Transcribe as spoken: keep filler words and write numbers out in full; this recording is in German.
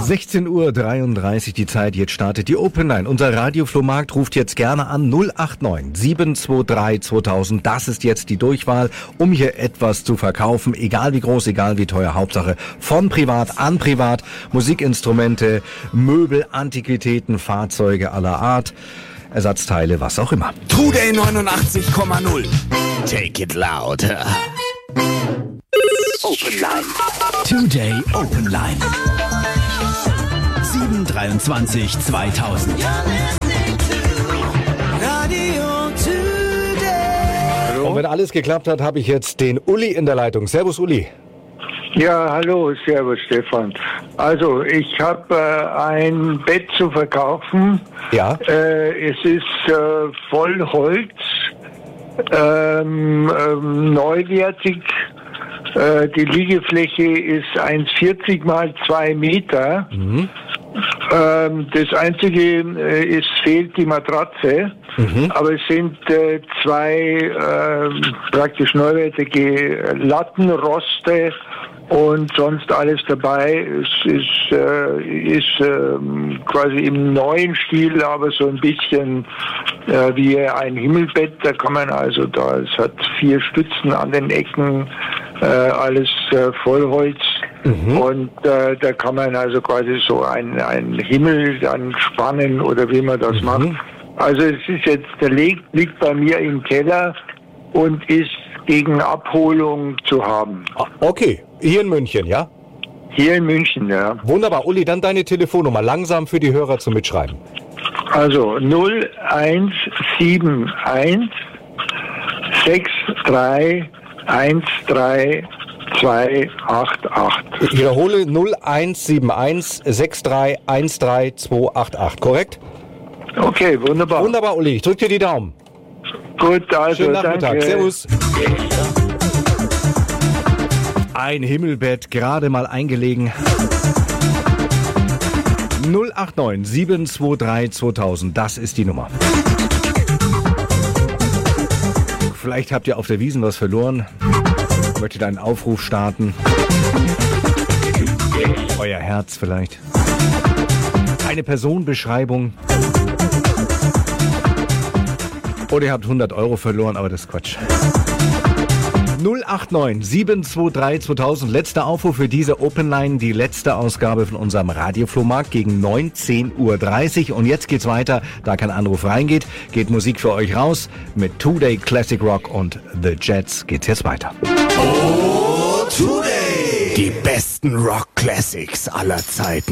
sechzehn Uhr dreiunddreißig die Zeit, jetzt startet die Open Line. Unser Radioflohmarkt ruft jetzt gerne an null acht neun sieben zwei drei zweitausend. Das ist jetzt die Durchwahl, um hier etwas zu verkaufen. Egal wie groß, egal wie teuer, Hauptsache von privat an privat. Musikinstrumente, Möbel, Antiquitäten, Fahrzeuge aller Art, Ersatzteile, was auch immer. Today neunundachtzig Komma null. Take it louder. Open Line. Today Open Line. sieben dreiundzwanzig zweitausend. Und wenn alles geklappt hat, habe ich jetzt den Uli in der Leitung. Servus Uli. Ja, hallo, servus Stefan. Also ich habe äh, ein Bett zu verkaufen. Ja. Äh, es ist äh, Vollholz, ähm, ähm, neuwertig. Äh, die Liegefläche ist eins Komma vierzig mal zwei Meter. Mhm. Ähm, das Einzige äh, ist, fehlt die Matratze. Mhm. Aber es sind äh, zwei äh, praktisch neuwertige Lattenroste und sonst alles dabei. Es ist, äh, ist äh, quasi im neuen Stil, aber so ein bisschen äh, wie ein Himmelbett. Da kann man also da, es hat vier Stützen an den Ecken, äh, alles äh, Vollholz. Mhm. Und äh, da kann man also quasi so ein, ein Himmel dann spannen oder wie man das mhm. macht. Also es ist jetzt, der liegt, liegt bei mir im Keller und ist gegen Abholung zu haben. Okay, hier in München, ja? Hier in München, ja. Wunderbar. Uli, dann deine Telefonnummer, langsam für die Hörer zum Mitschreiben. Also null eins sieben eins sechs drei eins drei zwei acht acht. Ich wiederhole null eins sieben eins sechs drei eins drei zwei acht acht, korrekt? Okay, wunderbar. Wunderbar, Uli. Ich drück dir die Daumen. Gut, also schönen Nachmittag. Danke. Servus. Ein Himmelbett, gerade mal eingelegen. null acht neun sieben zwei drei zweitausend, das ist die Nummer. Vielleicht habt ihr auf der Wiesn was verloren. Möchtet einen Aufruf starten. Euer Herz vielleicht. Eine Personenbeschreibung. Oder ihr habt hundert Euro verloren, aber das ist Quatsch. null acht neun sieben zwei drei zweitausend, letzter Aufruf für diese Open Line, die letzte Ausgabe von unserem Radioflohmarkt gegen neunzehn Uhr dreißig. Und jetzt geht's weiter, da kein Anruf reingeht, geht Musik für euch raus. Mit Today Classic Rock und The Jets geht's jetzt weiter. Oh, Today! Die besten Rock Classics aller Zeiten.